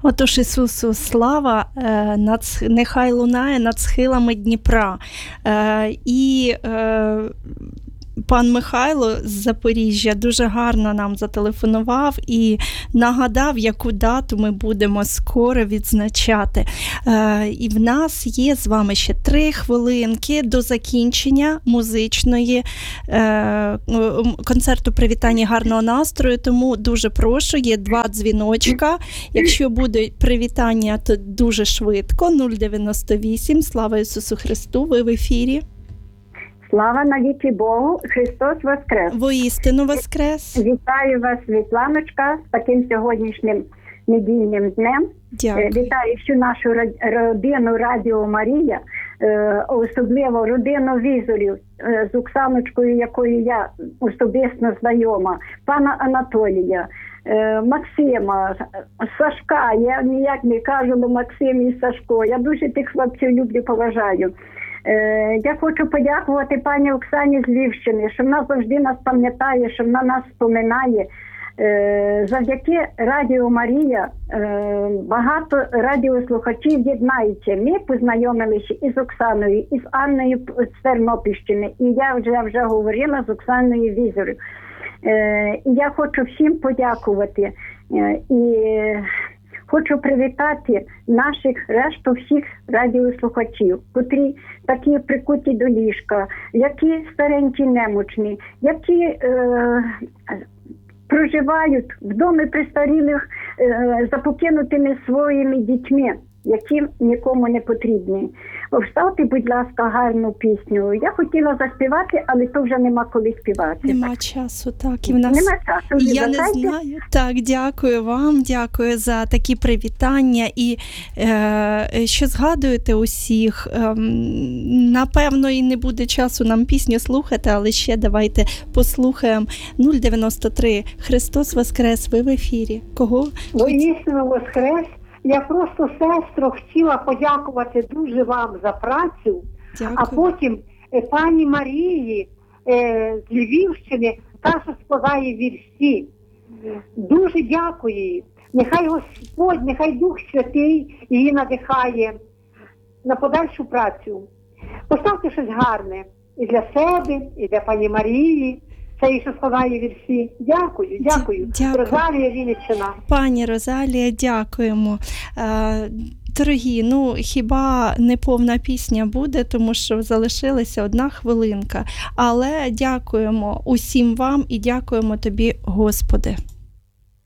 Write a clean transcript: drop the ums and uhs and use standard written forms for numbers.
Отож, Ісусу слава, нехай лунає над схилами Дніпра. Пан Михайло з Запоріжжя дуже гарно нам зателефонував і нагадав, яку дату ми будемо скоро відзначати. І в нас є з вами ще 3 хвилинки до закінчення музичної концерту привітання гарного настрою, тому дуже прошу, є 2 дзвіночка. Якщо буде привітання, то дуже швидко. 098. Слава Ісусу Христу, ви в ефірі. Слава навіки Богу, Христос Воскрес! Воістину Воскрес! Вітаю вас, Світланочка, з таким сьогоднішнім недільним днем. Дякую. Вітаю всю нашу родину Радіо Марія, особливо родину візорів з Оксаночкою, якою я особисто знайома, пана Анатолія, Максима, Сашка, я ніяк не кажу, бо Максим і Сашко. Я дуже тих хлопців люблю, поважаю. Я хочу подякувати пані Оксані з Львівщини, що вона завжди нас пам'ятає, що вона нас споминає. Завдяки Радіо Марія багато радіослухачів єднається. Ми познайомилися із Оксаною, із Анною з Тернопільщини, і я вже говорила з Оксаною Візорою. І я хочу всім подякувати. І хочу привітати наших решту всіх радіослухачів, котрі такі прикуті до ліжка, які старенькі немочні, які проживають в домі престарілих за покинутими своїми дітьми, яким нікому не потрібні. Вставте, будь ласка, гарну пісню. Я хотіла заспівати, але то вже нема коли співати. Нема часу, так. І в нас... Нема часу. Я не знаю. Так, дякую вам, дякую за такі привітання. І що згадуєте усіх, напевно, і не буде часу нам пісню слухати, але ще давайте послухаємо. 093. Христос Воскрес, ви в ефірі. Кого? Воістину Воскрес. Я просто, сестро, хотіла подякувати дуже вам за працю, Дякую. А потім пані Марії з Львівщини, та, що складає вірші. Дуже дякую їй. Нехай Господь, нехай Дух Святий її надихає на подальшу працю. Поставте щось гарне і для себе, і для пані Марії. Це і що складає вірші. Дякую. Дякую. Розалія Вінниччина. Пані Розалія, дякуємо. Дорогі, хіба не повна пісня буде, тому що залишилася 1 хвилинка. Але дякуємо усім вам і дякуємо тобі, Господи.